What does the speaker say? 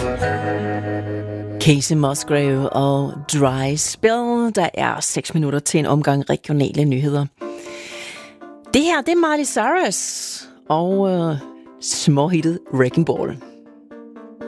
Kacey Musgrave og Dry Spell. Der er 6 minutter til en omgang regionale nyheder. Det her, det er Miley Cyrus og småhittet Wrecking Ball.